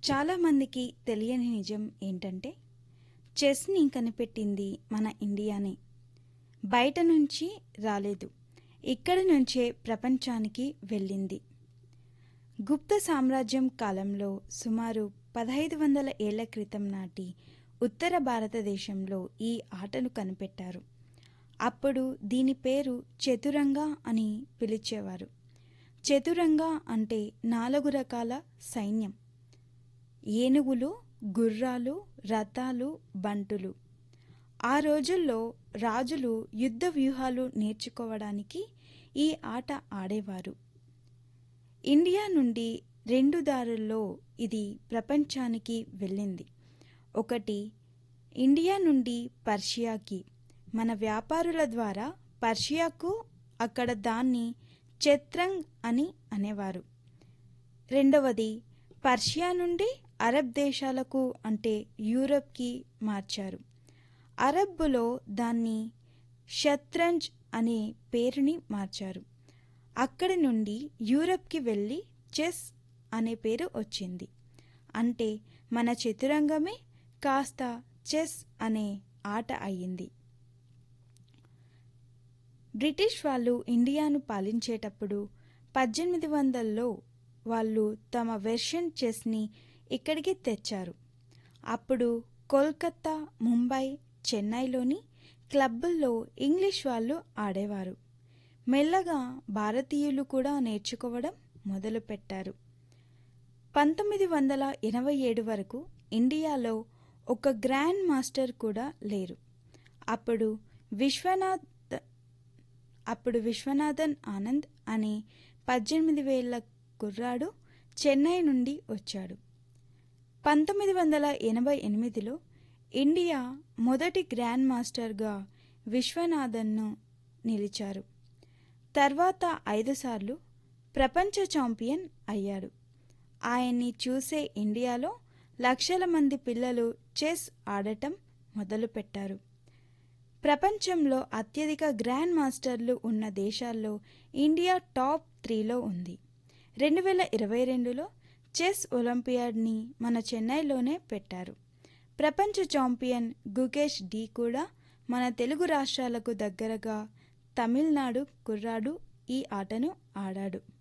చాలామందికి తెలియని నిజం ఏంటంటే చెస్ని కనిపెట్టింది మన ఇండియానే. బయట నుంచి రాలేదు, ఇక్కడి నుంచే ప్రపంచానికి వెళ్ళింది. గుప్త సామ్రాజ్యం కాలంలో సుమారు 1500 ఏళ్ల క్రితం నాటి ఉత్తర భారతదేశంలో ఈ ఆటను కనిపెట్టారు. అప్పుడు దీని పేరు చతురంగ అని పిలిచేవారు. చతురంగ అంటే 4 రకాల సైన్యం: ఏనుగులు, గుర్రాలు, రథాలు, బంటులు. ఆ రోజుల్లో రాజులు యుద్ధ వ్యూహాలు నేర్చుకోవడానికి ఈ ఆట ఆడేవారు. ఇండియా నుండి 2 దారుల్లో ఇది ప్రపంచానికి వెళ్ళింది. ఒకటి, ఇండియా నుండి పర్షియాకి. మన వ్యాపారుల ద్వారా పర్షియాకు, అక్కడ దాన్ని చత్రంగ్ అని అనేవారు. రెండవది, పర్షియా నుండి అరబ్ దేశాలకు అంటే యూరప్కి మార్చారు. అరబ్బులో దాన్ని షత్రంజ్ అనే పేరుని మార్చారు. అక్కడి నుండి యూరప్కి వెళ్ళి చెస్ అనే పేరు వచ్చింది. అంటే మన చతురంగమే కాస్త చెస్ అనే ఆట అయ్యింది. బ్రిటిష్ వాళ్ళు ఇండియాను పాలించేటప్పుడు 1800లో వాళ్ళు తమ వెర్షన్ చెస్ని ఇక్కడికి తెచ్చారు. అప్పుడు కోల్కతా, ముంబై, చెన్నైలోని క్లబ్బుల్లో ఇంగ్లీష్ వాళ్ళు ఆడేవారు. మెల్లగా భారతీయులు కూడా నేర్చుకోవడం మొదలుపెట్టారు. 1987 వరకు ఇండియాలో ఒక గ్రాండ్ మాస్టర్ కూడా లేరు. అప్పుడు విశ్వనాథన్ ఆనంద్ అనే 18 ఏళ్ల కుర్రాడు చెన్నై నుండి వచ్చాడు. 1988లో ఇండియా మొదటి గ్రాండ్ మాస్టర్గా విశ్వనాథన్ను నిలిచారు. తర్వాత 5 సార్లు ప్రపంచ ఛాంపియన్ అయ్యాడు. ఆయన్ని చూసే ఇండియాలో లక్షల మంది పిల్లలు చెస్ ఆడటం మొదలుపెట్టారు. ప్రపంచంలో అత్యధిక గ్రాండ్ మాస్టర్లు ఉన్న దేశాల్లో ఇండియా టాప్ 3లో ఉంది. 2022లో చెస్ ఒలింపియాడ్ని మన చెన్నైలోనే పెట్టారు. ప్రపంచ ఛాంపియన్ గుకేష్ డి కూడా మన తెలుగు రాష్ట్రాలకు దగ్గరగా తమిళనాడు కుర్రాడు ఈ ఆటను ఆడాడు.